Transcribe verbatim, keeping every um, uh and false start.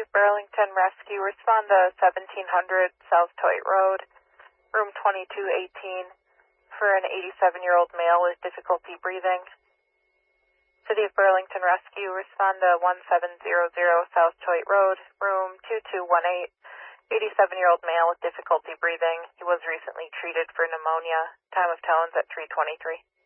of Burlington Rescue, respond to seventeen hundred South Toit Road, room twenty-two eighteen, for an eighty-seven-year-old male with difficulty breathing. City of Burlington Rescue, respond to seventeen hundred South Toit Road, room two two one eight, eighty-seven-year-old male with difficulty breathing. He was recently treated for pneumonia. Time of tones at three twenty-three.